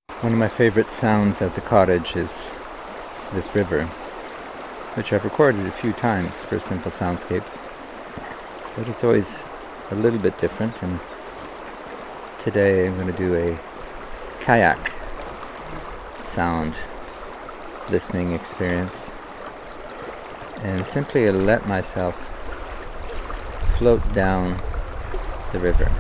One of my favorite sounds at the cottage is this river, which I've recorded a few times for Simple Soundscapes, but it's always a little bit different, and today I'm going to do a kayak sound listening experience and simply let myself float down the river.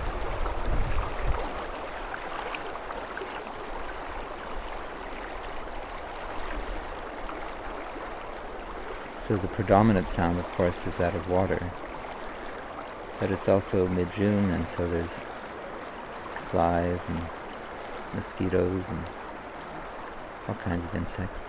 So the predominant sound, of course, is that of water, but it's also mid-June, and so there's flies and mosquitoes and all kinds of insects.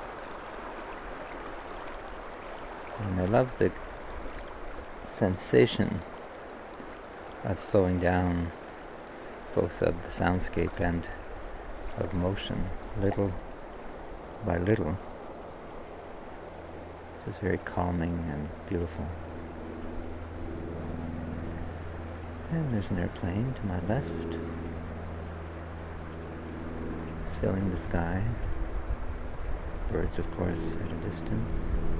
And I love the sensation of slowing down, both of the soundscape and of motion, little by little. It's just very calming and beautiful. And there's an airplane to my left, filling the sky. Birds, of course, at a distance.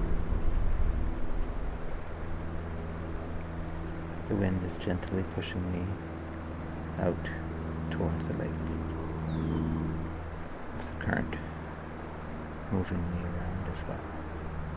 The wind is gently pushing me out towards the lake. There's the current moving me around as well.